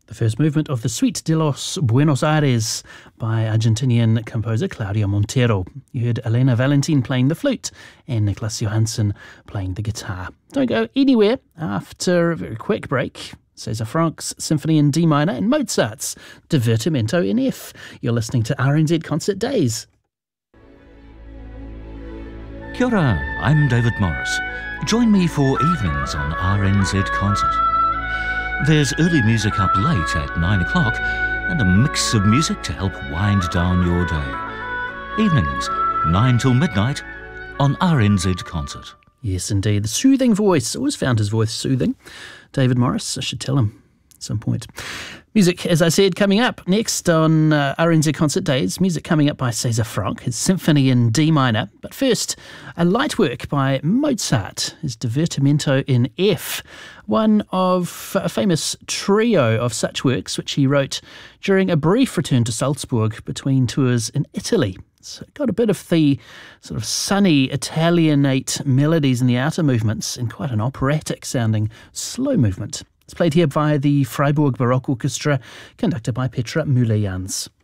The first movement of the Suite de los Buenos Aires by Argentinian composer Claudio Montero. You heard Elena Valentin playing the flute and Niklas Johansson playing the guitar. Don't go anywhere after a very quick break. César Franck's Symphony in D minor and Mozart's Divertimento in F. You're listening to RNZ Concert Days. Kia ora, I'm David Morris. Join me for evenings on RNZ Concert. There's early music up late at 9 o'clock and a mix of music to help wind down your day. Evenings, 9 till midnight on RNZ Concert. Yes, indeed. The soothing voice. Always found his voice soothing. David Morris, I should tell him at some point. Music, as I said, coming up next on RNZ Concert Days. Music coming up by César Franck, his Symphony in D minor. But first, a light work by Mozart, his Divertimento in F. One of a famous trio of such works which he wrote during a brief return to Salzburg between tours in Italy. It's got a bit of the sort of sunny Italianate melodies in the outer movements and quite an operatic sounding slow movement. It's played here by the Freiburg Baroque Orchestra, conducted by Petra Müller-Jans.